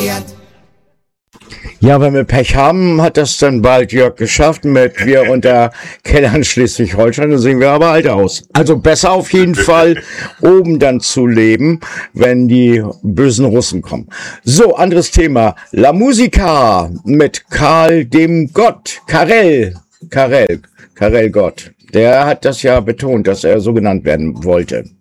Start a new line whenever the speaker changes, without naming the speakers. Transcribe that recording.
Ja, wenn wir Pech haben, hat das dann bald Jörg geschafft mit Wir unter Kellern Schleswig-Holstein, dann sehen wir aber alt aus. Also besser auf jeden Fall, oben dann zu leben, wenn die bösen Russen kommen. So, anderes Thema. La Musica mit Karl dem Gott. Karel Gott. Der hat das ja betont, dass er so genannt werden wollte.